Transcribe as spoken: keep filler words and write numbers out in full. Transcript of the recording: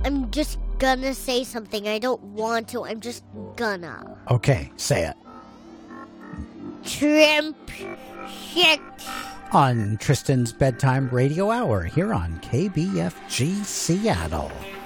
I'm just gonna say something. I don't want to. I'm just gonna. Okay, say it. Shrimp shit. On Tristan's Bedtime Radio Hour here on K B F G Seattle.